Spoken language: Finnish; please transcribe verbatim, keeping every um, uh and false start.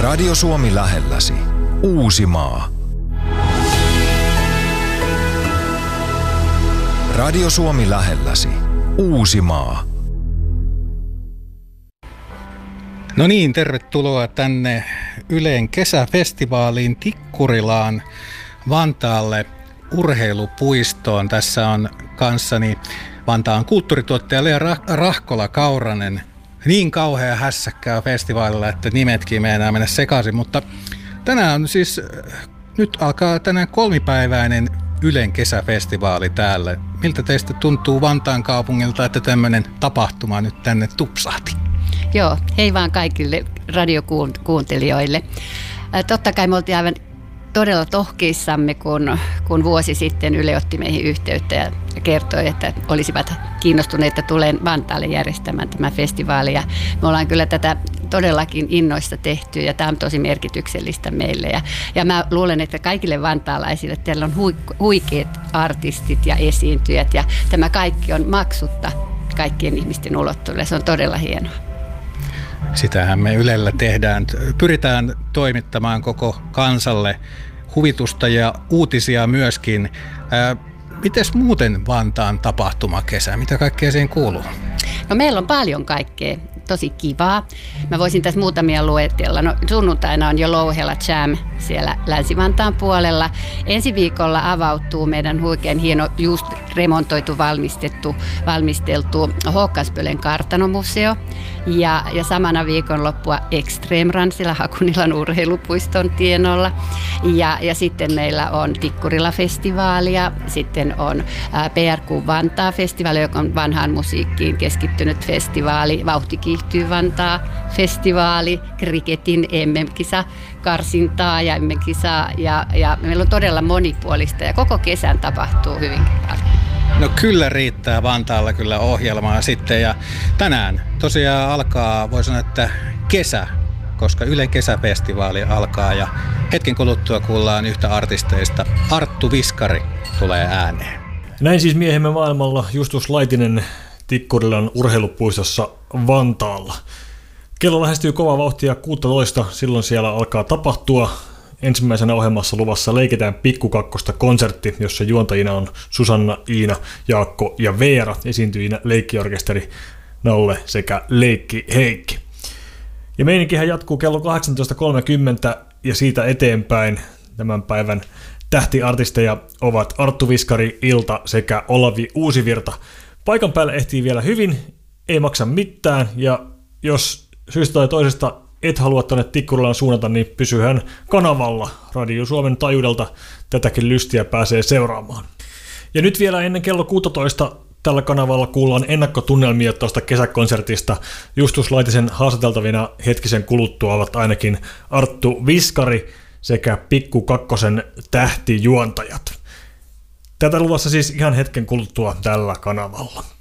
Radio Suomi lähelläsi. Uusimaa. Radio Suomi lähelläsi. Uusimaa. No niin, tervetuloa tänne Ylen kesäfestivaaliin Tikkurilaan Vantaalle urheilupuistoon. Tässä on kanssani Vantaan kulttuurituottaja Lea Rahkola-Kauranen. Niin kauhea hässäkkää festivaalilla, että nimetkin meinaa mennä sekaisin, mutta tänään on siis, nyt alkaa tänään kolmipäiväinen Ylen kesäfestivaali täällä. Miltä teistä tuntuu Vantaan kaupungilta, että tämmöinen tapahtuma nyt tänne tupsahti? Joo, hei vaan kaikille radiokuuntelijoille. Totta kai me oltiin aivan todella tohkeissamme, kun, kun vuosi sitten Yle otti meihin yhteyttä ja kertoi, että olisivat kiinnostuneita tulemaan Vantaalle järjestämään tämä festivaali. Ja me ollaan kyllä tätä todellakin innoista tehty ja tämä on tosi merkityksellistä meille. Ja, ja mä luulen, että kaikille vantaalaisille teillä on huikeat artistit ja esiintyjät ja tämä kaikki on maksutta kaikkien ihmisten ulottuville. Se on todella hienoa. Sitähän me Ylellä tehdään. Pyritään toimittamaan koko kansalle huvitusta ja uutisia myöskin. Ää, mites muuten Vantaan tapahtumakesä? Mitä kaikkea siihen kuuluu? No meillä on paljon kaikkea. Tosi kivaa. Mä voisin tässä muutamia luetella. No, sunnuntaina on jo Louhella Jam siellä Länsi-Vantaan puolella. Ensi viikolla avautuu meidän huikean hieno, just remontoitu, valmistettu, valmisteltu Håkanspölen kartanomuseo. Ja, ja samana viikonloppua Extreme Run siellä Hakunilan urheilupuiston tienolla. Ja, ja sitten meillä on Tikkurila-festivaalia. Sitten on ää, P R Q Vantaa-festivaali, joka on vanhaan musiikkiin keskittynyt festivaali. Vauhti kiihtyy Vantaa -festivaali, kriketin M M-kisa, karsintaa ja M M-kisaa. Ja, ja meillä on todella monipuolista ja koko kesän tapahtuu hyvin paljon. No kyllä riittää Vantaalla kyllä ohjelmaa sitten ja tänään tosiaan alkaa, voi sanoa, että kesä, koska Ylen kesäfestivaali alkaa ja hetken kuluttua kuullaan yhtä artisteista. Arttu Viskari tulee ääneen. Näin siis miehemme maailmalla Justus Laitinen Tikkurilan urheilupuistossa Vantaalla. Kello lähestyy kovaa vauhtia kuusitoista, silloin siellä alkaa tapahtua. Ensimmäisenä ohjelmassa luvassa Leikitään pikkukakkosta -konsertti, jossa juontajina on Susanna, Iina, Jaakko ja Veera, esiintyjinä leikkiorkesteri Nalle sekä Leikki Heikki. Ja meininkihän jatkuu kello kahdeksantoista kolmekymmentä ja siitä eteenpäin. Tämän päivän tähtiartisteja ovat Arttu Viskari, Ilta sekä Olavi Uusivirta. Paikan päälle ehtii vielä hyvin, ei maksa mitään ja jos syystä tai toisesta et halua tänne Tikkurilaan suunnata, niin pysyhän kanavalla. Radio Suomen taajuudelta tätäkin lystiä pääsee seuraamaan. Ja nyt vielä ennen kello kuusitoista tällä kanavalla kuullaan ennakkotunnelmia tuosta kesäkonsertista. Justus Laitisen haastateltavina hetkisen kuluttua ovat ainakin Arttu Viskari sekä Pikku Kakkosen tähtijuontajat. Tätä luvassa siis ihan hetken kuluttua tällä kanavalla.